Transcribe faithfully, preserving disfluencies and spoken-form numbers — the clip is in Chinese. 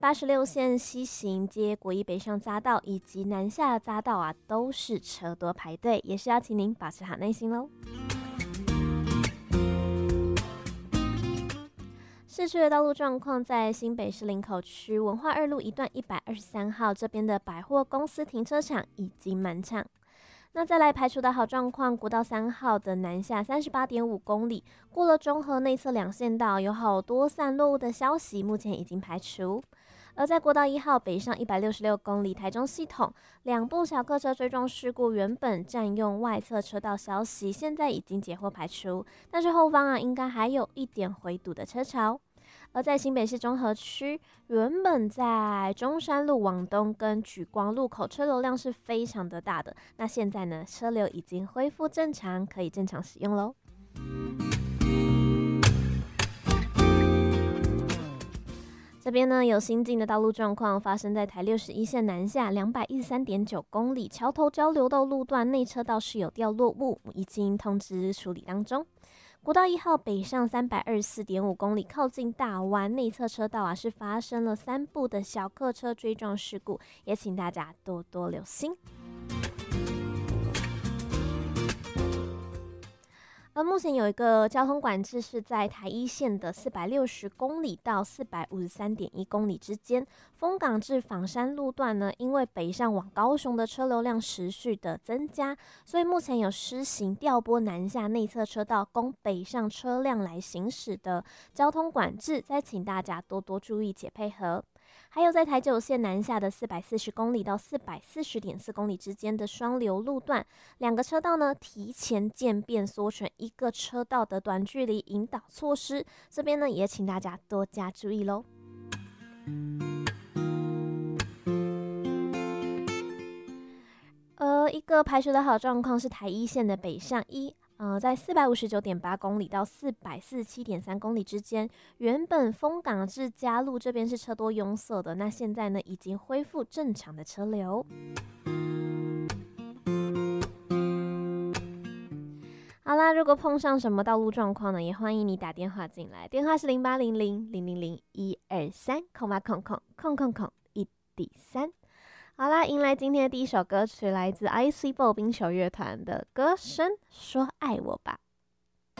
八十六线西行接国一北上匝道以及南下匝道啊，都是车多排队，也是要请您保持好耐心喽。市区的道路状况，在新北市林口区文化二路一段一百二十三号这边的百货公司停车场已经满场。那再来排除的好状况，国道三号的南下三十八点五公里，过了中和内侧两线道，有好多散落物的消息，目前已经排除。而在国道一号北上一百六十六公里，台中系统两部小客车追撞事故，原本占用外侧车道消息，现在已经解获排除，但是后方啊应该还有一点回堵的车潮。而在新北市中和区，原本在中山路往东跟莒光路口车流量是非常的大的，那现在呢车流已经恢复正常，可以正常使用咯。这边呢有新进的道路状况发生在台六十一线南下两百一十三点九公里桥头交流道路段内车道是有掉落物，已经通知处理当中。国道一号北上三百二十四点五公里，靠近大湾内侧车道啊，是发生了三部的小客车追撞事故，也请大家多多留心。而目前有一个交通管制是在台一线的四百六十公里到四百五十三点一公里之间，丰港至枋山路段呢，因为北上往高雄的车流量持续的增加，所以目前有施行调拨南下内侧车道供北上车辆来行驶的交通管制，再请大家多多注意且配合。还有在台九线南下的四百四十公里到四百四十点四公里之间的双流路段，两个车道呢提前渐变缩成一个车道的短距离引导措施，这边呢也请大家多加注意咯。呃，一个排除的好状况是台一线的北上一。呃，在四百五十九点八公里到四百四十七点三公里之间，原本丰港至嘉路这边是车多拥塞的，那现在呢已经恢复正常的车流。好啦，如果碰上什么道路状况呢，也欢迎你打电话进来，电话是零八零零零零零一二三空八空空空空空一底三。好啦，迎来今天的第一首歌曲，来自 I C 步冰球乐团的歌声，说爱我吧。